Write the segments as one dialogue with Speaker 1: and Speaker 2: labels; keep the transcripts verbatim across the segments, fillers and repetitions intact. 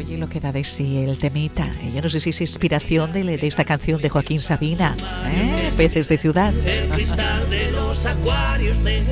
Speaker 1: Oye, lo que da de sí el temita. Yo no sé si es inspiración de, de esta canción de Joaquín Sabina, ¿eh? Peces de ciudad.
Speaker 2: El cristal de los acuarios de...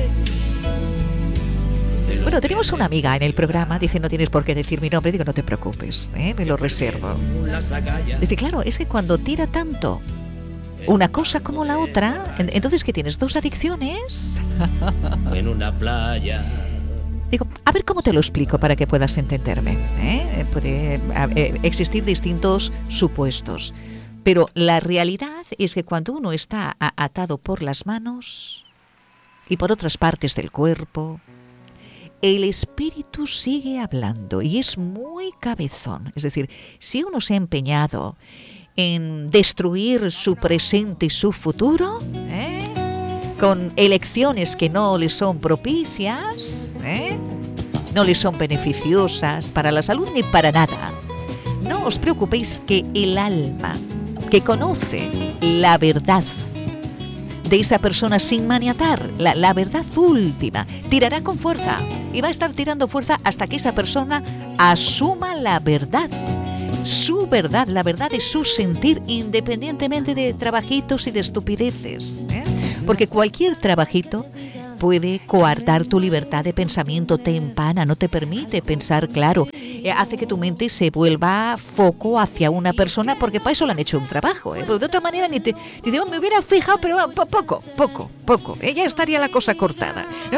Speaker 1: Bueno, tenemos una amiga en el programa, dice, no tienes por qué decir mi nombre, digo, no te preocupes, ¿eh? Me lo reservo. Dice, claro, es que cuando tira tanto una cosa como la otra, entonces, ¿qué tienes? ¿Dos adicciones?
Speaker 2: En una playa.
Speaker 1: Digo, a ver cómo te lo explico para que puedas entenderme, ¿eh? Puede eh, existir distintos supuestos, pero la realidad es que cuando uno está atado por las manos y por otras partes del cuerpo, el espíritu sigue hablando y es muy cabezón. Es decir, si uno se ha empeñado en destruir su presente y su futuro, ¿eh? con elecciones que no le son propicias, ¿eh? no le son beneficiosas para la salud ni para nada, no os preocupéis que el alma que conoce la verdad de esa persona sin maniatar, la, la verdad última, tirará con fuerza y va a estar tirando fuerza hasta que esa persona asuma la verdad, su verdad, la verdad de su sentir, independientemente de trabajitos y de estupideces, ¿eh? Porque cualquier trabajito puede coartar tu libertad de pensamiento, te empana, no te permite pensar claro, eh, hace que tu mente se vuelva foco hacia una persona, porque para eso le han hecho un trabajo, ¿eh? Pero de otra manera ni te, te digo, me hubiera fijado, pero po- poco, poco, poco, eh, ya estaría la cosa cortada. No,